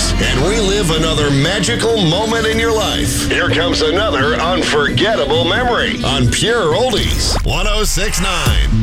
years and relive another magical moment in your life. Here comes another unforgettable memory on Pure Oldies 106.9.